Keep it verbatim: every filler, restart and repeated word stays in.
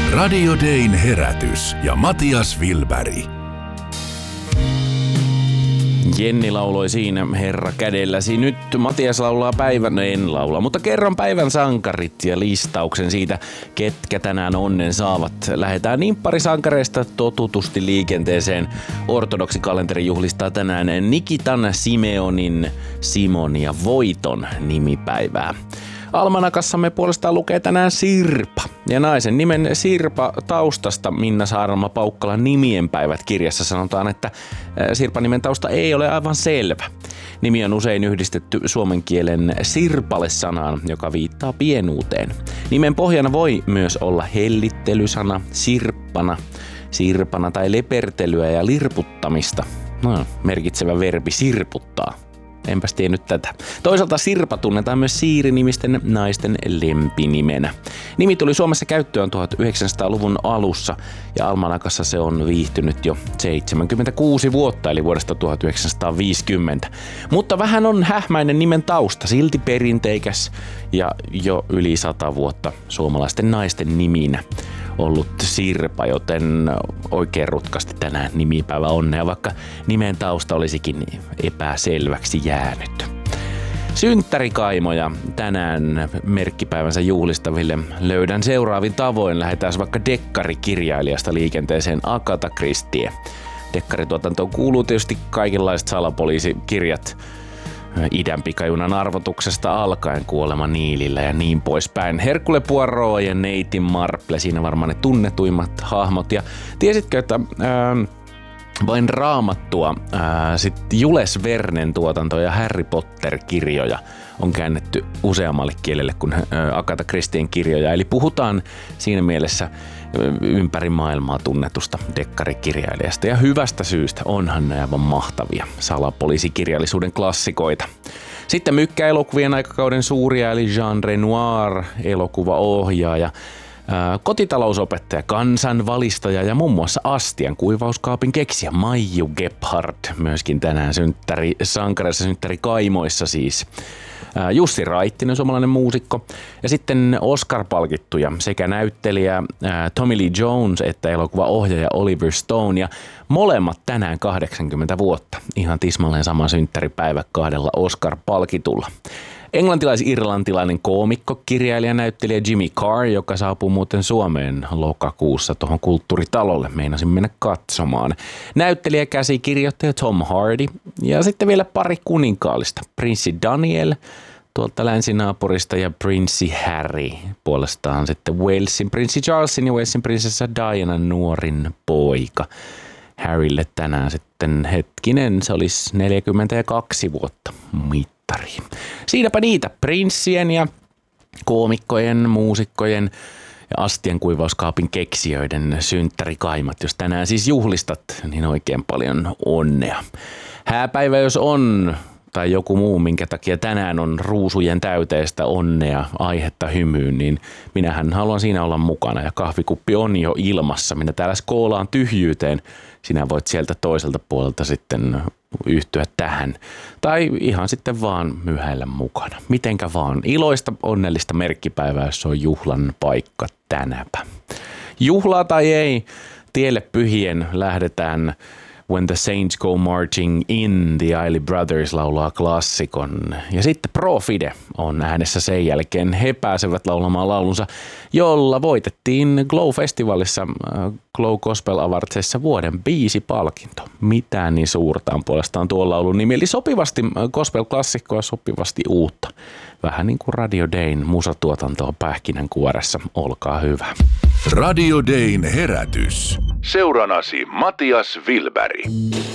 Radio Dayn herätys ja Matias Wilberg. Jenni lauloi siinä Herra kädelläsi. Nyt Matias laulaa päivän, no en laula, mutta kerron päivän sankarit ja listauksen siitä, ketkä tänään onnen saavat. Lähdetään nimpparisankareista totutusti liikenteeseen. Ortodoksikalenteri juhlistaa tänään Nikitan, Simeonin, Simon ja Voiton nimipäivää. Almanakassamme puolestaan lukee tänään Sirpa. Ja naisen nimen Sirpa taustasta Minna Saarelma-Paukkalan nimienpäivät -kirjassa sanotaan, että Sirpan nimen tausta ei ole aivan selvä. Nimi on usein yhdistetty suomen kielen sirpale-sanaan, joka viittaa pienuuteen. Nimen pohjana voi myös olla hellittelysana, sirppana, sirpana tai lepertelyä ja lirputtamista. No, merkitsevä verbi sirputtaa. Enpäs tiennyt tätä. Toisaalta Sirpa tunnetaan myös Siiri-nimisten naisten lempinimenä. Nimi tuli Suomessa käyttöön tuhatyhdeksänsataaluvun alussa ja almanakassa se on viihtynyt jo seitsemänkymmentäkuusi vuotta eli vuodesta tuhatyhdeksänsataaviisikymmentä. Mutta vähän on hähmäinen nimen tausta, silti perinteikäs ja jo yli sata vuotta suomalaisten naisten niminä ollut Sirpa, joten oikein rutkasti tänään nimipäivä onnea, vaikka nimen tausta olisikin epäselväksi jäänyt. Synttärikaimoja tänään merkkipäivänsä juhlistaville löydän seuraavin tavoin. Lähdetään vaikka dekkarikirjailijasta liikenteeseen Agatha Christie. Dekkarituotantoon kuuluu tietysti kaikenlaiset salapoliisikirjat, Idän pikajunan arvotuksesta alkaen, Kuolema Niilillä ja niin poispäin. Hercule Poirot ja Neiti Marple, siinä varmaan ne tunnetuimmat hahmot. Ja tiesitkö, että ää, vain Raamattua, ää, sit Jules Vernen tuotantoja ja Harry Potter-kirjoja on käännetty useammalle kielelle kuin ää, Agatha Christien kirjoja. Eli puhutaan siinä mielessä ympäri maailmaa tunnetusta dekkarikirjailijasta. Ja hyvästä syystä, onhan ne aivan mahtavia salapoliisikirjallisuuden klassikoita. Sitten mykkäelokuvien aikakauden suuria, eli Jean Renoir, elokuvaohjaaja, ää, kotitalousopettaja, kansanvalistaja ja muun muassa astian kuivauskaapin keksijä Maiju Gebhard, myöskin tänään synttäri sankareissa, synttärikaimoissa siis. Jussi Raittinen, suomalainen muusikko, ja sitten Oscar-palkittuja sekä näyttelijä Tommy Lee Jones että elokuvaohjaaja Oliver Stone, ja molemmat tänään kahdeksankymmentä vuotta. Ihan tismalleen sama synttäripäivä kahdella Oscar-palkitulla. Englantilais-irlantilainen koomikko, kirjailija, näyttelijä Jimmy Carr, joka saapuu muuten Suomeen lokakuussa tuohon Kulttuuritalolle. Meinasin mennä katsomaan. Näyttelijä, käsikirjoittaja Tom Hardy ja sitten vielä pari kuninkaallista. Prinssi Daniel tuolta länsinaapurista ja prinssi Harry puolestaan sitten Walesin prinssi Charlesin ja Walesin prinsessa Dianan nuorin poika. Harrylle tänään sitten hetkinen, se olisi neljäkymmentäkaksi vuotta mitta. Siinäpä niitä prinssien ja koomikkojen, muusikkojen ja astian kuivauskaapin keksijöiden synttärikaimat. Jos tänään siis juhlistat, niin oikein paljon onnea. Hääpäivä jos on, tai joku muu, minkä takia tänään on ruusujen täyteistä onnea, aihetta hymyyn, niin minähän haluan siinä olla mukana. Ja kahvikuppi on jo ilmassa. Minä täällä skoolaan tyhjyyteen. Sinä voit sieltä toiselta puolelta sitten yhtyä tähän. Tai ihan sitten vaan myhäillä mukana. Mitenkä vaan. Iloista, onnellista merkkipäivää, jos on juhlan paikka tänäpä. Juhlaa tai ei, tielle pyhien lähdetään When the Saints Go Marching In, The Isley Brothers laulaa klassikon. Ja sitten Pro Fide on äänessä sen jälkeen. He pääsevät laulamaan laulunsa, jolla voitettiin Glow-festivaalissa Glow Gospel Awardsissa vuoden biisipalkinto. Mitään niin suurtaan puolestaan tuon laulun nimi. Eli sopivasti gospel-klassikkoa, sopivasti uutta. Vähän niin kuin Radio Dayn musatuotantoa pähkinänkuoressa. Olkaa hyvä. Radio Dayn herätys. Seuranasi Matias Wilberg.